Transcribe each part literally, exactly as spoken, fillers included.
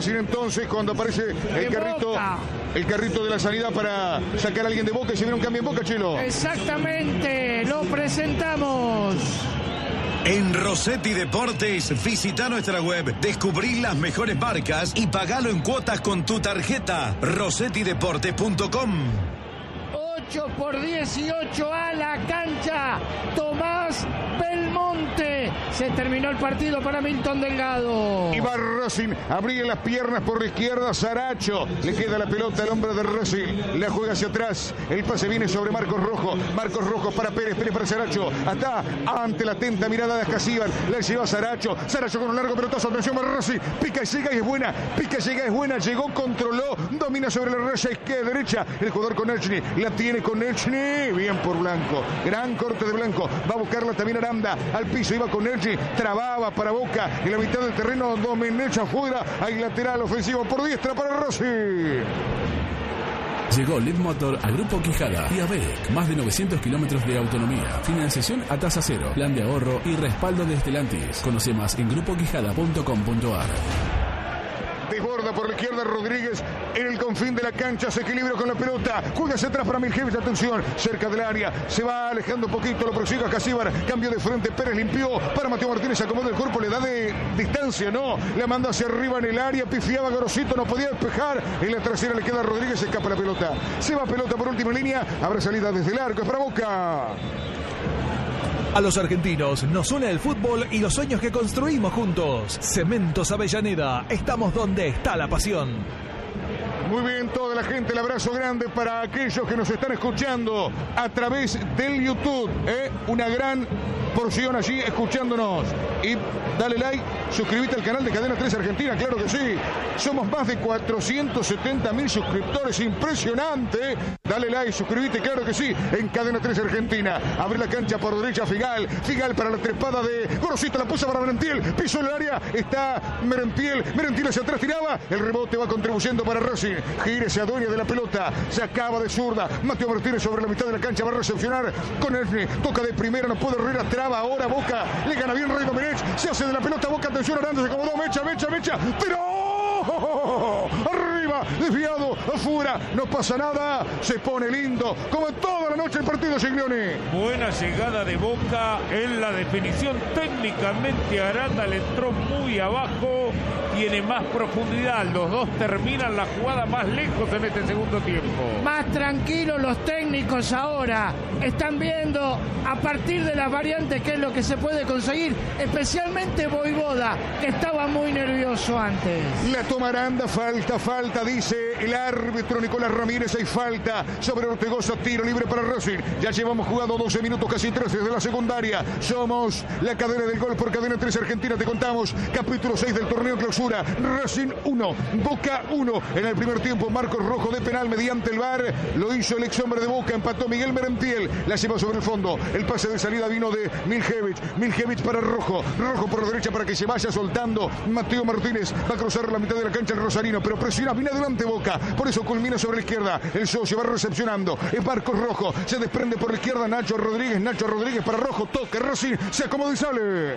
Racing entonces cuando aparece el carrito, el carrito de la sanidad para sacar a alguien de Boca y se viene un cambio en Boca, Chelo. Exactamente, lo presentamos. En Rossetti Deportes, visita nuestra web, descubrí las mejores marcas y pagalo en cuotas con tu tarjeta. rossetti deportes punto com. ocho por dieciocho a la cancha. Tomás Belmonte. Se terminó el partido para Milton Delgado. Y va Racing, abría las piernas por la izquierda, Saracho. Le queda la pelota al hombre de Racing. La juega hacia atrás. El pase viene sobre Marcos Rojo. Marcos Rojo para Pérez, Pérez para Saracho. Hasta ante la atenta mirada de Ascasíbar. La lleva Saracho. Saracho con un largo pelotazo. Atención para Racing. Pica y llega y es buena. Pica y llega y es buena. Llegó, controló. Domina sobre la raya izquierda, derecha. El jugador con Echny. La tiene con Echny. Bien por Blanco. Gran corte de Blanco. Va a buscarla también Aranda. Al piso iba con Echny. Trababa para Boca. En la mitad del terreno. Domenech afuera. Hay lateral ofensivo por diestra para Racing. Llegó Lead Motor a Grupo Quijada y a Berec. Más de novecientos kilómetros de autonomía. Financiación a tasa cero. Plan de ahorro y respaldo de Stellantis. Conoce más en grupo quijada punto com punto ar. Desborda por la izquierda Rodríguez en el confín de la cancha, se equilibra con la pelota, juega hacia atrás para Miljevic, atención, cerca del área, se va alejando un poquito, lo prosigue a Casíbar, cambio de frente, Pérez limpió para Mateo Martínez, acomoda el cuerpo, le da de distancia, no, la manda hacia arriba en el área, pifiaba Gorosito, no podía despejar, en la trasera le queda a Rodríguez, se escapa la pelota, se va pelota por última línea, habrá salida desde el arco, es para Boca. A los argentinos nos une el fútbol y los sueños que construimos juntos. Cementos Avellaneda, estamos donde está la pasión. Muy bien, toda la gente, el abrazo grande para aquellos que nos están escuchando a través del YouTube. ¿eh? Una gran porción allí escuchándonos. Y dale like, suscríbete al canal de Cadena tres Argentina, claro que sí. Somos más de cuatrocientos setenta mil suscriptores, impresionante. Dale like, suscríbete, claro que sí, en Cadena tres Argentina. Abre la cancha por derecha, Figal. Figal para la trepada de Gorosito, la puso para Merentiel. Pisó el área, está Merentiel. Merentiel hacia atrás tiraba. El rebote va contribuyendo para Racing. Gire, se adueña de la pelota. Se acaba de zurda. Mateo Martínez sobre la mitad de la cancha va a recepcionar con Echny. Toca de primera, no puede Herrera. Traba ahora Boca. Le gana bien Rey Domenech. Se hace de la pelota Boca. Atención, Aranda se acomodó. Mecha, mecha, mecha. Pero arriba, desviado, afuera, no pasa nada, se pone lindo, como toda la noche el partido, Giglioni. Buena llegada de Boca en la definición, técnicamente Aranda le entró muy abajo, tiene más profundidad, los dos terminan la jugada más lejos en este segundo tiempo. Más tranquilos los técnicos ahora, están viendo a partir de las variantes qué es lo que se puede conseguir, especialmente Voivoda, que estaba muy nervioso antes. La toma Aranda, falta, falta, dice el árbitro Nicolás Ramírez, hay falta sobre Ortegoza, tiro libre para Racing. Ya llevamos jugado doce minutos, casi trece de la secundaria. Somos la cadena del gol por Cadena tres Argentina, te contamos, capítulo seis del torneo clausura. Racing uno, Boca uno. En el primer tiempo, Marcos Rojo de penal mediante el V A R, lo hizo el ex hombre de Boca, empató Miguel Merentiel, la llevó sobre el fondo. El pase de salida vino de Miljevic, Miljevic para Rojo, Rojo por la derecha para que se vaya soltando Mateo Martínez, va a cruzar la mitad de la cancha el Rosarino, pero presiona, viene adelante Boca, por eso culmina sobre la izquierda, el socio va recepcionando, es Marcos Rojo, se desprende por la izquierda Nacho Rodríguez, Nacho Rodríguez para Rojo, toque Racing, se acomoda y sale.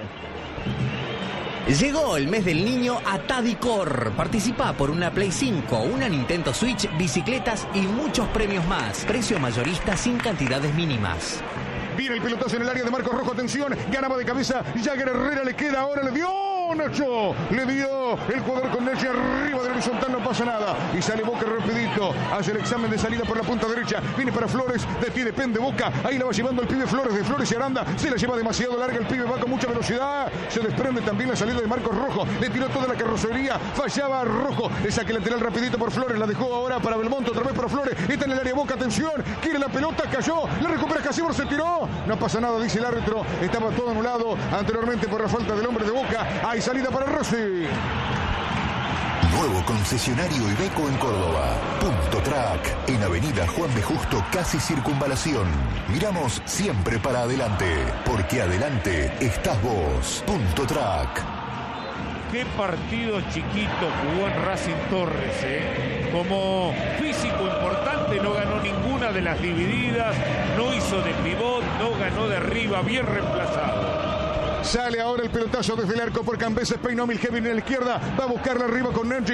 Llegó el mes del niño a Tadicor. Participa por una Play cinco, una Nintendo Switch, bicicletas y muchos premios más. Precio mayorista sin cantidades mínimas. Viene el pelotazo en el área de Marcos Rojo, atención, ganaba de cabeza, Jagger Herrera le queda, ahora le dio Nacho, le dio el jugador con Nacho arriba del horizontal, no pasa nada, y sale Boca rapidito, hace el examen de salida por la punta derecha, viene para Flores, de ti depende Boca, ahí la va llevando el pibe Flores, de Flores y Aranda, se la lleva demasiado larga, el pibe va con mucha velocidad, se desprende también la salida de Marcos Rojo, le tiró toda la carrocería, fallaba Rojo, le saca el lateral rapidito por Flores, la dejó ahora para Belmonte, otra vez para Flores, está en el área Boca, atención, quiere la pelota, cayó, la recupera Casíbar, se tiró, no pasa nada, dice el árbitro, estaba todo anulado anteriormente por la falta del hombre de Boca, hay salida para Rossi. Nuevo concesionario Iveco en Córdoba. Punto Track, en Avenida Juan B. Justo, casi Circunvalación. Miramos siempre para adelante, porque adelante estás vos. Punto Track. Qué partido chiquito jugó en Racing Torres, ¿eh? Como físico importante, no ganó ninguna de las divididas, no hizo de pivot, no ganó de arriba, bien reemplazado. Sale ahora el pelotazo desde el arco por Cambeses, peinó Miljevic en la izquierda, va a buscarla arriba con Nenji,